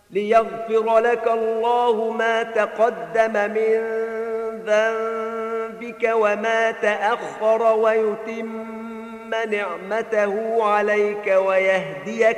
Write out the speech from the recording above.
ليغفر لك الله ما تقدم من ذنبك وما تأخر ويتم نعمته عليك ويهديك